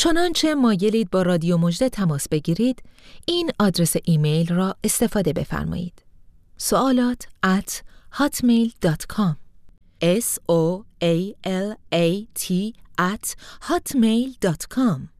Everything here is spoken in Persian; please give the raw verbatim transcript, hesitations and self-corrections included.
چنانچه مایلید با رادیو مژده تماس بگیرید، این آدرس ایمیل را استفاده بفرمایید: سوالات at hotmail dot com s o a l a t at hotmail dot com